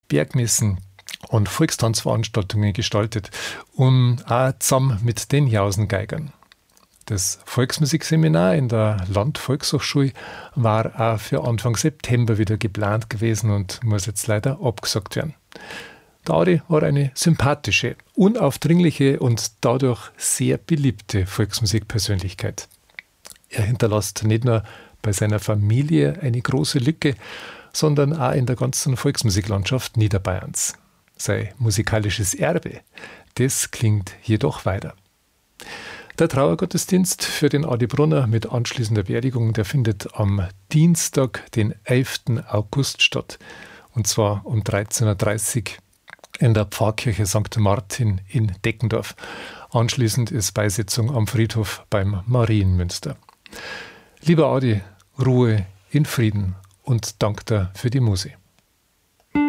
Bergmessen und Volkstanzveranstaltungen gestaltet und auch zusammen mit den Jausengeigern. Das Volksmusikseminar in der Landvolkshochschule war auch für Anfang September wieder geplant gewesen und muss jetzt leider abgesagt werden. Der Adi war eine sympathische, unaufdringliche und dadurch sehr beliebte Volksmusikpersönlichkeit. Er hinterlässt nicht nur bei seiner Familie eine große Lücke, sondern auch in der ganzen Volksmusiklandschaft Niederbayerns. Sein musikalisches Erbe, das klingt jedoch weiter. Der Trauergottesdienst für den Adi Brunner mit anschließender Beerdigung, der findet am Dienstag, den 11. August statt. Und zwar um 13.30 Uhr in der Pfarrkirche St. Martin in Deckendorf. Anschließend ist Beisetzung am Friedhof beim Marienmünster. Lieber Adi, Ruhe in Frieden und danke dir für die Musik.